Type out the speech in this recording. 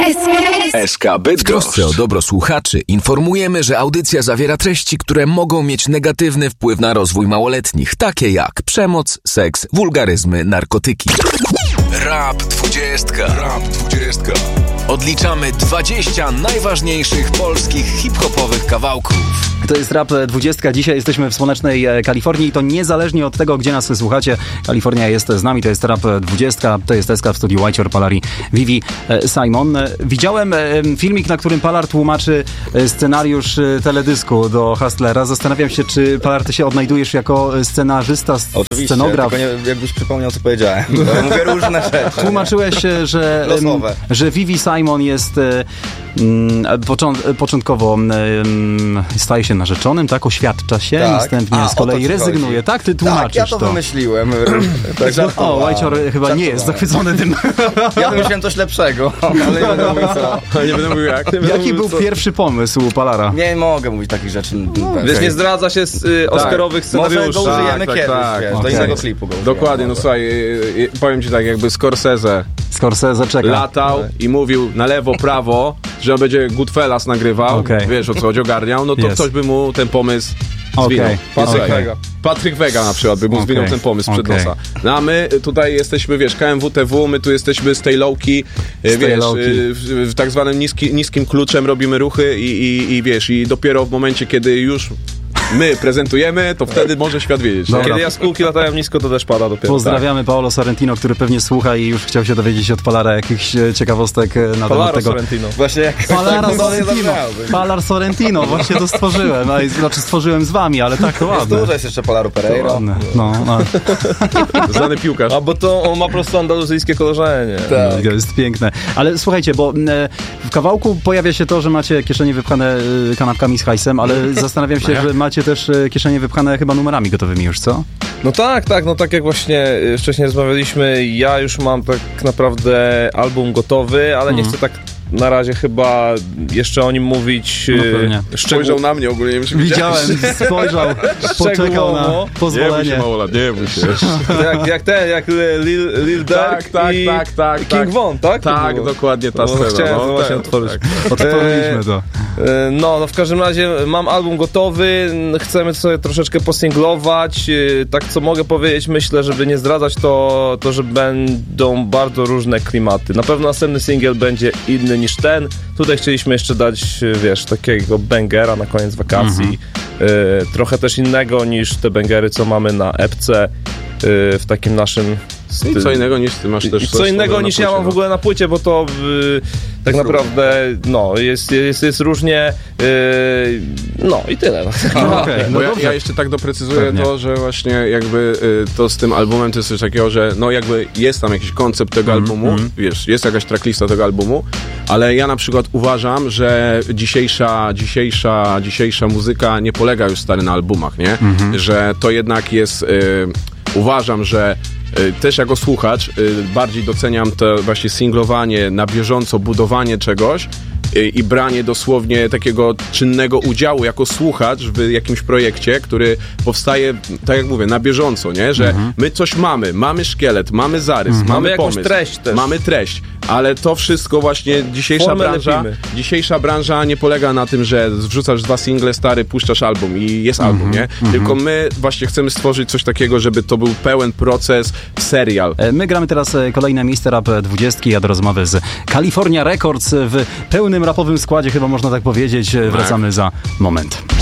SK Bydgoszcz. W trosce o dobro słuchaczy informujemy, że audycja zawiera treści, które mogą mieć negatywny wpływ na rozwój małoletnich, takie jak przemoc, seks, wulgaryzmy, narkotyki. Rap 20. Odliczamy 20 najważniejszych polskich hip-hopowych kawałków. To jest Rap 20. Dzisiaj jesteśmy w słonecznej Kalifornii i to niezależnie od tego, gdzie nas słuchacie. Kalifornia jest z nami, to jest Rap 20. To jest SK w studiu Whitehor, Palari, Vivi, Simon. Widziałem filmik, na którym Palar tłumaczy scenariusz teledysku do Hustlera. Zastanawiam się, czy Palar, ty się odnajdujesz jako scenarzysta, scenograf. Oczywiście, tylko jakbyś przypomniał, co powiedziałem. Mówię różne rzeczy. Tłumaczyłeś, że Vivi Simon jest początkowo staje się narzeczonym, tak? Oświadcza się, następnie z kolei rezygnuje. Chodzi. Tak? Ty tłumaczysz ja to wymyśliłem. Tak, Whitehor chyba nie jest zachwycony tym. Ja wymyśliłem coś lepszego, ale nie będę mówił co. Nie będę mówił jak. Jaki był pierwszy pomysł Palara? Nie mogę mówić takich rzeczy. Wiesz, nie zdradza się z oscarowych scenariuszy. Może go użyjemy kiedyś, wiesz, do innego klipu go użyjemy. Dokładnie, no słuchaj, powiem ci tak, jakby Scorsese czeka. latał i mówił na lewo, prawo, że on będzie Goodfellas nagrywał, wiesz o co chodzi, ogarniał, no to ktoś by mu ten pomysł zwinął. Patryk Wega na przykład by mu zwinął ten pomysł przed nosa. No a my tutaj jesteśmy, wiesz, KMWTW, my tu jesteśmy z tej lowki, wiesz, w tak zwanym niskim kluczem robimy ruchy i wiesz, i dopiero w momencie, kiedy już my prezentujemy, to wtedy może świat wiedzieć. Kiedy jaskółki latają nisko, to też pada dopiero. Pozdrawiamy Paolo Sorrentino, który pewnie słucha i już chciał się dowiedzieć od Palara jakichś ciekawostek na temat tego. Sorrentino. Właśnie jak Palar Sorrentino, właśnie to stworzyłem. Znaczy stworzyłem z wami, ale tak to ładne. Tutaj jest jeszcze Palaru Pereira. No. Znany piłkarz. A bo to on ma prosto andaluzyjskie korzenie. Tak. To jest piękne. Ale słuchajcie, bo w kawałku pojawia się to, że macie kieszenie wypchane kanapkami z hajsem, ale zastanawiam się, że macie też kieszenie wypchane chyba numerami gotowymi już, co? No tak, jak właśnie wcześniej rozmawialiśmy, ja już mam tak naprawdę album gotowy, ale nie chcę tak na razie chyba jeszcze o nim mówić. Spojrzał na mnie ogólnie. Widziałem, spojrzał, poczekał na pozwolenie. Nie bój się. jak Lil Durk i King Von, tak? Tak, dokładnie ta scena. Chciałem to właśnie otworzyć. Otworzyliśmy to. No w każdym razie mam album gotowy, chcemy sobie troszeczkę posinglować. Tak co mogę powiedzieć, myślę, żeby nie zdradzać to, że będą bardzo różne klimaty. Na pewno następny singiel będzie inny niż ten. Tutaj chcieliśmy jeszcze dać, wiesz, takiego bangera na koniec wakacji. Trochę też innego niż te bangery, co mamy na epce w takim naszym stylu. I co innego niż ty masz też. Co innego niż ja mam w ogóle na płycie, bo to tak naprawdę jest różnie. No i tyle. Bo ja jeszcze tak doprecyzuję to, że właśnie jakby to z tym albumem to jest coś takiego, że no jakby jest tam jakiś koncept tego albumu, wiesz, jest jakaś tracklista tego albumu, ale ja na przykład uważam, że dzisiejsza muzyka nie polega już stary na albumach, nie? Że to jednak jest uważam, że też jako słuchacz bardziej doceniam to właśnie singlowanie, na bieżąco budowanie czegoś i branie dosłownie takiego czynnego udziału jako słuchacz w jakimś projekcie, który powstaje, tak jak mówię, na bieżąco, nie? Że my coś mamy szkielet, mamy zarys, mamy pomysł, treść też. mamy treść, ale to wszystko właśnie dzisiejsza branża nie polega na tym, że wrzucasz 2 single, stary, puszczasz album i jest album, nie? Tylko my właśnie chcemy stworzyć coś takiego, żeby to był pełen proces, serial. My gramy teraz kolejne miejsce Rap 20, a do rozmowy z California Records w pełnym rapowym składzie, chyba można tak powiedzieć. Wracamy za moment.